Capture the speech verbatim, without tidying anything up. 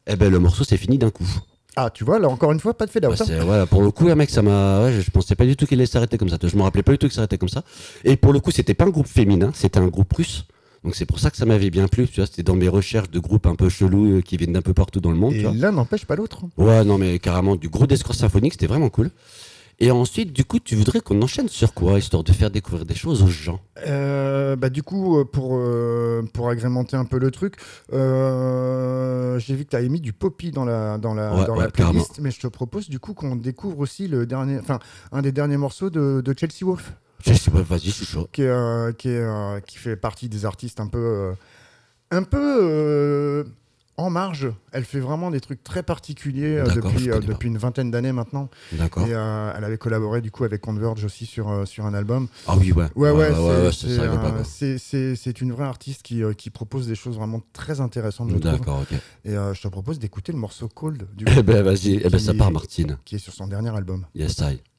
Eh ben le morceau c'est fini d'un coup. Ah, tu vois, là encore une fois, pas de fade out. Ouais, c'est, ouais, pour le coup, un mec, ça m'a. Ouais, je, je pensais pas du tout qu'il allait s'arrêter comme ça. Je me rappelais pas du tout qu'il s'arrêtait comme ça. Et pour le coup, c'était pas un groupe féminin, c'était un groupe russe. Donc c'est pour ça que ça m'avait bien plu. Tu vois, c'était dans mes recherches de groupes un peu chelous euh, qui viennent d'un peu partout dans le monde. Tu Et vois. l'un n'empêche pas l'autre. Ouais, non, mais carrément du gros discours symphonique, c'était vraiment cool. Et ensuite, du coup, tu voudrais qu'on enchaîne sur quoi, histoire de faire découvrir des choses aux gens? Euh, bah, du coup, euh, pour, euh, pour agrémenter un peu le truc, euh, j'ai vu que tu avais mis du Poppy dans la, dans la, Ouais, dans ouais, la carrément. playlist, mais je te propose du coup qu'on découvre aussi le dernier, enfin, un des derniers morceaux de, de Chelsea Wolfe, Je sais pas, vas-y, je suis chaud. qui, est, euh, qui, est, euh, qui fait partie des artistes un peu, euh, un peu euh, en marge. Elle fait vraiment des trucs très particuliers euh, D'accord, je depuis, euh, connais pas. depuis une vingtaine d'années maintenant. D'accord. Et euh, elle avait collaboré du coup avec Converge aussi sur, euh, sur un album. Ah oui, ouais. Ouais, ouais, ouais, ouais, c'est, c'est c'est, ça, il est pas euh, quoi. c'est, c'est- c'est une vraie artiste qui, euh, qui propose des choses vraiment très intéressantes, je trouve. D'accord, ok. Et euh, je te propose d'écouter le morceau Cold, du Eh coup, ben, vas-y, eh ben, ça qui, part, Martine. qui est sur son dernier album. Yes, I.